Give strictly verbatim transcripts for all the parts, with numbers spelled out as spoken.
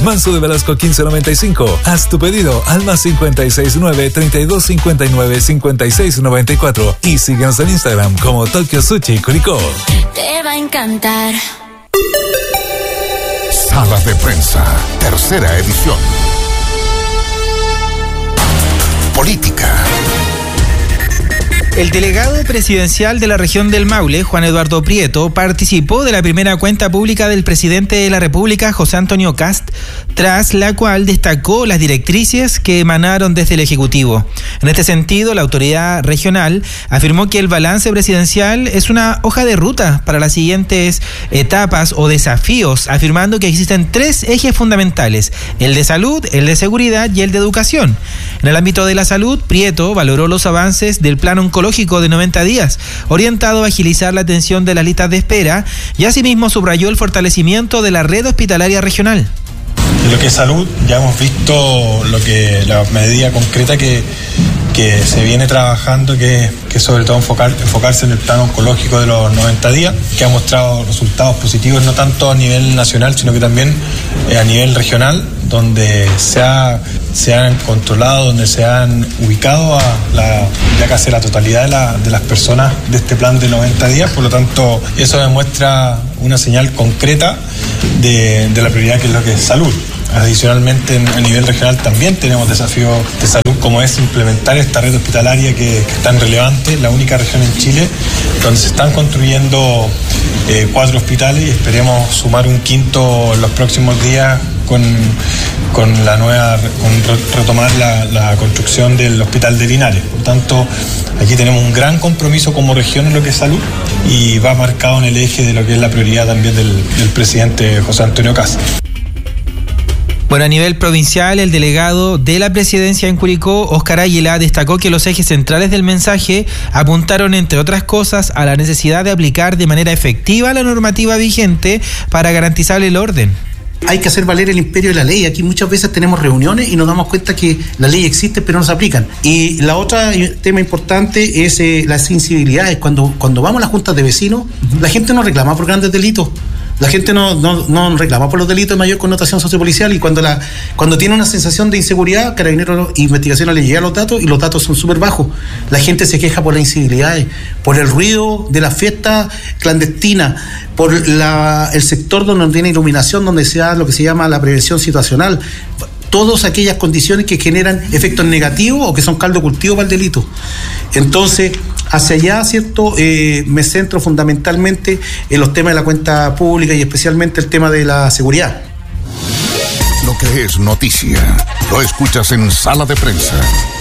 Manso de Velasco quince noventa y cinco. Haz tu pedido al más cincuenta y seis nueve, treinta y dos cincuenta y nueve, cincuenta y seis noventa y cuatro y síguenos en Instagram como Tokyo Sushi Curicó. Te va a encantar. Sala de Prensa, tercera edición. Política. El delegado presidencial de la región del Maule, Juan Eduardo Prieto, participó de la primera cuenta pública del presidente de la República, José Antonio Kast, tras la cual destacó las directrices que emanaron desde el Ejecutivo. En este sentido, la autoridad regional afirmó que el balance presidencial es una hoja de ruta para las siguientes etapas o desafíos, afirmando que existen tres ejes fundamentales: el de salud, el de seguridad y el de educación. En el ámbito de la salud, Prieto valoró los avances del plan oncológico de noventa días, orientado a agilizar la atención de las listas de espera, y asimismo subrayó el fortalecimiento de la red hospitalaria regional. En lo que es salud, ya hemos visto lo que la medida concreta que, que se viene trabajando, que, que sobre todo enfocar, enfocarse en el plan oncológico de los noventa días, que ha mostrado resultados positivos no tanto a nivel nacional, sino que también eh, a nivel regional, donde se, ha, se han controlado, donde se han ubicado a la, ya casi la totalidad de, la, de las personas de este plan de noventa días. Por lo tanto, eso demuestra una señal concreta de, de la prioridad que es lo que es salud. Adicionalmente, a nivel regional también tenemos desafíos de salud, como es implementar esta red hospitalaria que, que es tan relevante, la única región en Chile donde se están construyendo eh, cuatro hospitales, y esperemos sumar un quinto en los próximos días con, con la nueva, con retomar la, la construcción del hospital de Linares. Por tanto, aquí tenemos un gran compromiso como región en lo que es salud, y va marcado en el eje de lo que es la prioridad también del, del presidente José Antonio Kast. Bueno, a nivel provincial, el delegado de la presidencia en Curicó, Óscar Águila, destacó que los ejes centrales del mensaje apuntaron, entre otras cosas, a la necesidad de aplicar de manera efectiva la normativa vigente para garantizar el orden. Hay que hacer valer el imperio de la ley. Aquí muchas veces tenemos reuniones y nos damos cuenta que la ley existe pero no se aplican. Y la otra tema importante es eh, las sensibilidades. Cuando, cuando vamos a las juntas de vecinos, uh-huh. la gente no reclama por grandes delitos. La gente no, no, no reclama por los delitos de mayor connotación sociopolicial, y cuando la cuando tiene una sensación de inseguridad, Carabineros e Investigaciones le llegan los datos y los datos son súper bajos. La gente se queja por las incivilidades, por el ruido de la fiesta clandestina, por la, el sector donde no tiene iluminación, donde se da lo que se llama la prevención situacional. Todas aquellas condiciones que generan efectos negativos o que son caldo cultivo para el delito. Entonces, hacia allá, ¿cierto? Eh, me centro fundamentalmente en los temas de la cuenta pública y especialmente el tema de la seguridad. Lo que es noticia, lo escuchas en Sala de Prensa.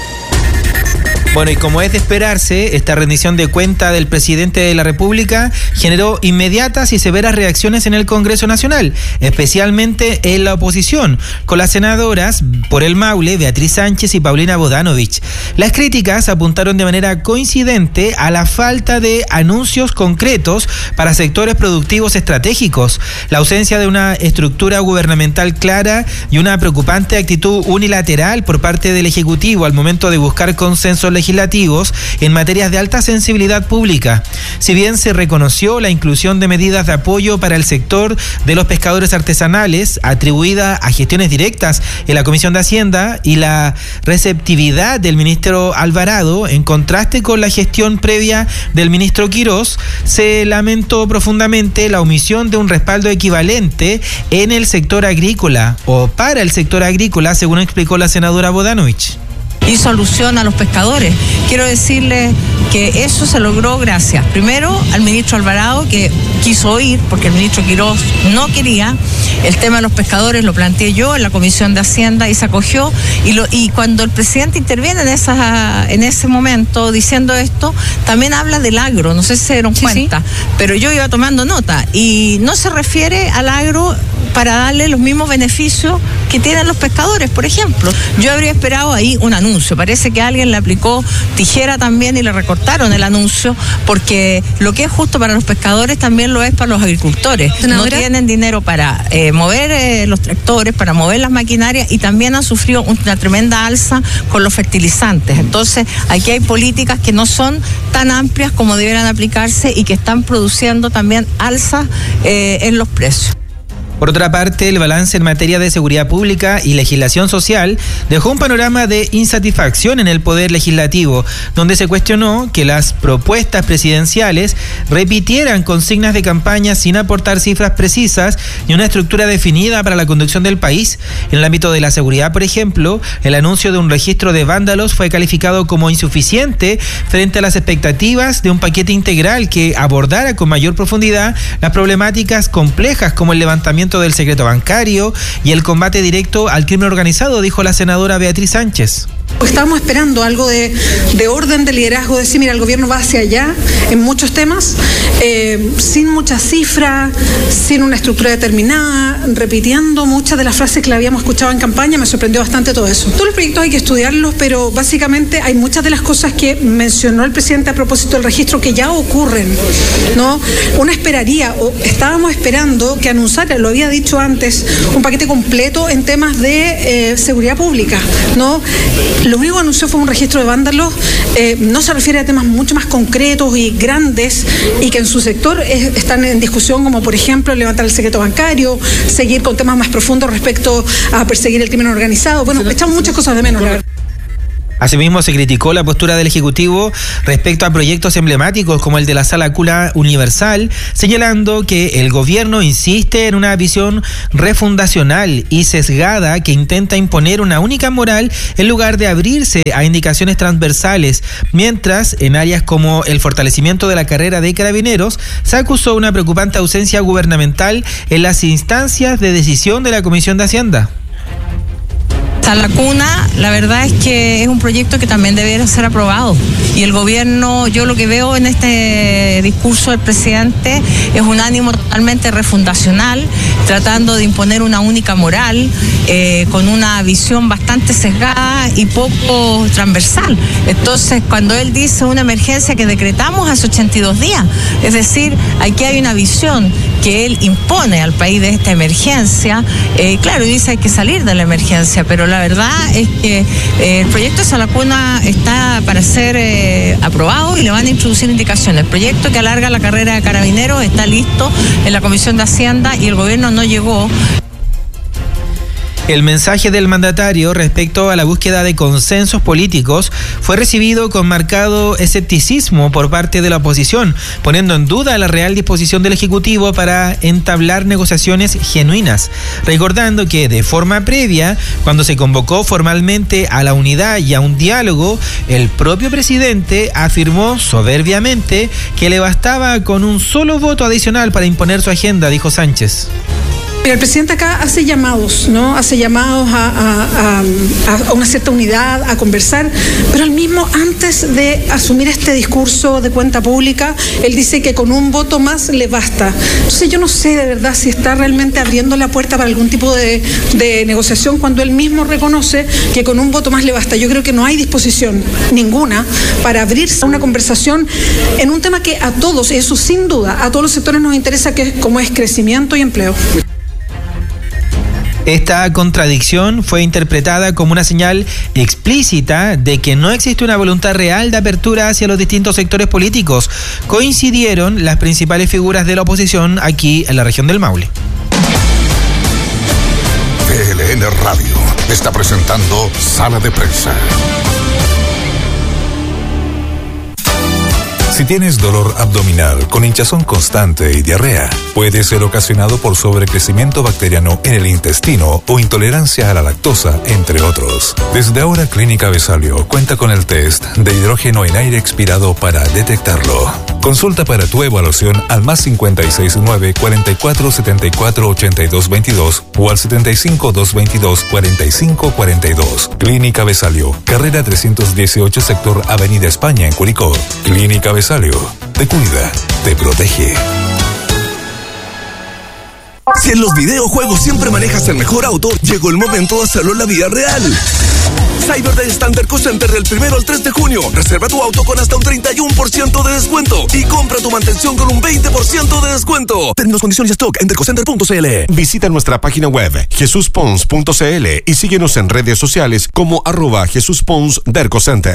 Bueno, y como es de esperarse, esta rendición de cuenta del presidente de la República generó inmediatas y severas reacciones en el Congreso Nacional, especialmente en la oposición, con las senadoras por el Maule, Beatriz Sánchez y Paulina Bodanovich. Las críticas apuntaron de manera coincidente a la falta de anuncios concretos para sectores productivos estratégicos, la ausencia de una estructura gubernamental clara y una preocupante actitud unilateral por parte del Ejecutivo al momento de buscar consensos legislativos legislativos en materias de alta sensibilidad pública. Si bien se reconoció la inclusión de medidas de apoyo para el sector de los pescadores artesanales atribuida a gestiones directas en la Comisión de Hacienda y la receptividad del ministro Alvarado en contraste con la gestión previa del ministro Quirós, se lamentó profundamente la omisión de un respaldo equivalente en el sector agrícola o para el sector agrícola, según explicó la senadora Bodanovich. Hizo alusión a los pescadores. Quiero decirles que eso se logró gracias, primero, al ministro Alvarado, que quiso oír, porque el ministro Quirós no quería. El tema de los pescadores lo planteé yo en la Comisión de Hacienda y se acogió. Y, lo, y cuando el presidente interviene en, esa, en ese momento diciendo esto, también habla del agro, no sé si se dieron sí, cuenta, sí. Pero yo iba tomando nota. Y no se refiere al agro para darle los mismos beneficios que tienen los pescadores, por ejemplo. Yo habría esperado ahí un anuncio. Parece que alguien le aplicó tijera también y le recortaron el anuncio, porque lo que es justo para los pescadores también lo es para los agricultores. No tienen dinero para eh, mover eh, los tractores, para mover las maquinarias, y también han sufrido una tremenda alza con los fertilizantes. Entonces, aquí hay políticas que no son tan amplias como debieran aplicarse y que están produciendo también alzas eh, en los precios. Por otra parte, el balance en materia de seguridad pública y legislación social dejó un panorama de insatisfacción en el Poder Legislativo, donde se cuestionó que las propuestas presidenciales repitieran consignas de campaña sin aportar cifras precisas ni una estructura definida para la conducción del país. En el ámbito de la seguridad, por ejemplo, el anuncio de un registro de vándalos fue calificado como insuficiente frente a las expectativas de un paquete integral que abordara con mayor profundidad las problemáticas complejas como el levantamiento del secreto bancario y el combate directo al crimen organizado, dijo la senadora Beatriz Sánchez. Estábamos esperando algo de, de orden, de liderazgo, de decir, mira, el gobierno va hacia allá en muchos temas, eh, sin muchas cifras, sin una estructura determinada, repitiendo muchas de las frases que le habíamos escuchado en campaña. Me sorprendió bastante todo eso. Todos los proyectos hay que estudiarlos, pero básicamente hay muchas de las cosas que mencionó el presidente a propósito del registro que ya ocurren, ¿no? Uno esperaría, o estábamos esperando que anunciara, lo había dicho antes, un paquete completo en temas de eh, seguridad pública, ¿no? Lo único que anunció fue un registro de vándalos, eh, no se refiere a temas mucho más concretos y grandes y que en su sector es, están en discusión, como por ejemplo levantar el secreto bancario, seguir con temas más profundos respecto a perseguir el crimen organizado. Bueno, echamos muchas cosas de menos, la verdad. Asimismo, se criticó la postura del Ejecutivo respecto a proyectos emblemáticos como el de la Sala Cuna Universal, señalando que el gobierno insiste en una visión refundacional y sesgada que intenta imponer una única moral en lugar de abrirse a indicaciones transversales, mientras en áreas como el fortalecimiento de la carrera de carabineros se acusó una preocupante ausencia gubernamental en las instancias de decisión de la Comisión de Hacienda. Sala Cuna, la verdad es que es un proyecto que también debería ser aprobado y el gobierno, yo lo que veo en este discurso del presidente es un ánimo totalmente refundacional, tratando de imponer una única moral, eh, con una visión bastante sesgada y poco transversal. Entonces, cuando él dice una emergencia que decretamos hace ochenta y dos días, es decir, aquí hay una visión que él impone al país de esta emergencia, eh, claro, y dice hay que salir de la emergencia, pero la verdad es que eh, el proyecto de Sala Cuna está para ser eh, aprobado y le van a introducir indicaciones. El proyecto que alarga la carrera de carabineros está listo en la Comisión de Hacienda y el gobierno no llegó. El mensaje del mandatario respecto a la búsqueda de consensos políticos fue recibido con marcado escepticismo por parte de la oposición, poniendo en duda la real disposición del Ejecutivo para entablar negociaciones genuinas, recordando que de forma previa, cuando se convocó formalmente a la unidad y a un diálogo, el propio presidente afirmó soberbiamente que le bastaba con un solo voto adicional para imponer su agenda, dijo Sánchez. El presidente acá hace llamados, ¿no? Hace llamados a, a, a, a una cierta unidad, a conversar, pero él mismo, antes de asumir este discurso de cuenta pública, él dice que con un voto más le basta. Entonces yo no sé de verdad si está realmente abriendo la puerta para algún tipo de, de negociación cuando él mismo reconoce que con un voto más le basta. Yo creo que no hay disposición ninguna para abrirse a una conversación en un tema que a todos, eso sin duda, a todos los sectores nos interesa, que es como es crecimiento y empleo. Esta contradicción fue interpretada como una señal explícita de que no existe una voluntad real de apertura hacia los distintos sectores políticos. Coincidieron las principales figuras de la oposición aquí en la región del Maule. T L N Radio está presentando Sala de Prensa. Si tienes dolor abdominal con hinchazón constante y diarrea, puede ser ocasionado por sobrecrecimiento bacteriano en el intestino o intolerancia a la lactosa, entre otros. Desde ahora, Clínica Besalio cuenta con el test de hidrógeno en aire expirado para detectarlo. Consulta para tu evaluación al más cincuenta y seis nueve, cuarenta y cuatro, setenta y cuatro, ochenta y dos veintidós o al setenta y cinco, doscientos veintidós, cuarenta y cinco cuarenta y dos. Clínica Besalio, carrera trescientos dieciocho, sector Avenida España, en Curicó. Clínica Besalio, te cuida, te protege. Si en los videojuegos siempre manejas el mejor auto, llegó el momento de hacerlo en la vida real. Cyber Day está en Derco Center del primero al tres de junio. Reserva tu auto con hasta un treinta y uno por ciento de descuento y compra tu mantención con un veinte por ciento de descuento. Términos, condiciones y stock en dercocenter punto c l. Visita nuestra página web jesús pons punto c l y síguenos en redes sociales como arroba Jesús Pons Derco Center.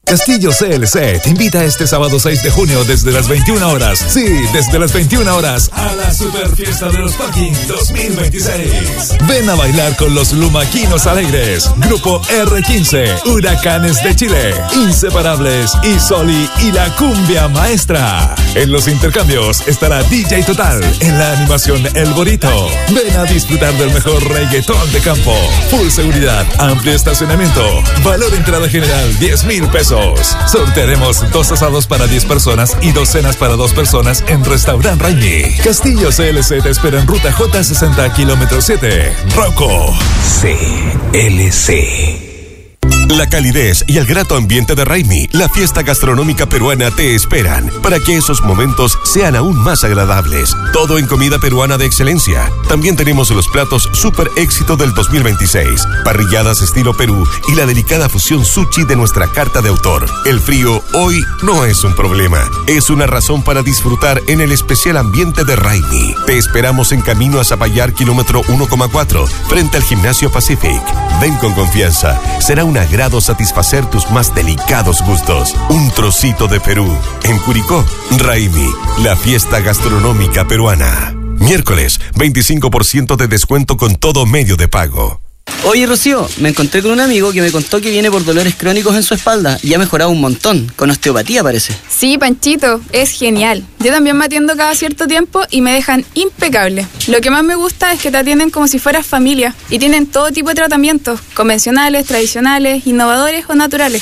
Castillo C L C te invita este sábado seis de junio desde las veintiuna horas. Sí, desde las veintiuna horas a la Super Fiesta de los Parking dos mil veintiséis. Ven a bailar con los Lumaquinos Alegres, Grupo R quince, Huracanes de Chile, Inseparables y Soli y la Cumbia Maestra. En los intercambios estará D J Total en la animación El Borito. Ven a disfrutar del mejor reggaetón de campo. Full seguridad, amplio estacionamiento. Valor entrada general diez mil pesos. Sortearemos dos asados para diez personas y dos cenas para dos personas en Restaurant Raimi. Castillo C L C te espera en ruta J sesenta, kilómetro siete. Rocco. C L C. La calidez y el grato ambiente de Raimi, la fiesta gastronómica peruana, te esperan para que esos momentos sean aún más agradables. Todo en comida peruana de excelencia. También tenemos los platos super éxito del dos mil veintiséis, parrilladas estilo Perú y la delicada fusión sushi de nuestra carta de autor. El frío hoy no es un problema, es una razón para disfrutar en el especial ambiente de Raimi. Te esperamos en camino a Zapallar, kilómetro uno coma cuatro, frente al Gimnasio Pacific. Ven con confianza, será un agrado satisfacer tus más delicados gustos. Un trocito de Perú. En Curicó, Raimi, la fiesta gastronómica peruana. Miércoles, veinticinco por ciento de descuento con todo medio de pago. Oye, Rocío, me encontré con un amigo que me contó que viene por dolores crónicos en su espalda y ha mejorado un montón, con osteopatía parece. Sí, Panchito, es genial. Yo también me atiendo cada cierto tiempo y me dejan impecable. Lo que más me gusta es que te atienden como si fueras familia y tienen todo tipo de tratamientos, convencionales, tradicionales, innovadores o naturales.